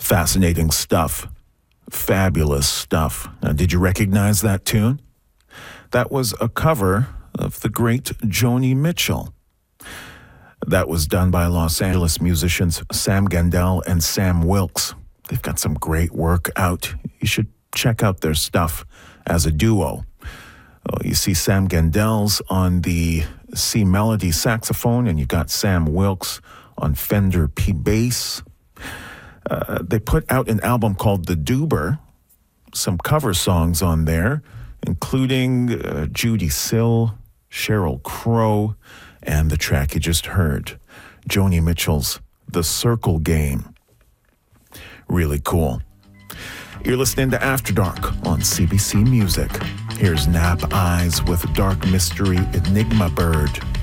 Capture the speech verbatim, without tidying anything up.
Fascinating stuff. Fabulous stuff. Now, did you recognize that tune? That was a cover of the great Joni Mitchell. That was done by Los Angeles musicians Sam Gendel and Sam Wilkes. They've got some great work out. You should check out their stuff as a duo. Oh, you see Sam Gendel's on the C Melody saxophone, and you got Sam Wilkes on Fender P bass. Uh, they put out an album called The Doober, some cover songs on there, including uh, Judy Sill, Sheryl Crow, and the track you just heard, Joni Mitchell's The Circle Game. Really cool. You're listening to After Dark on C B C Music. Here's Nap Eyes with Dark Mystery Enigma Bird.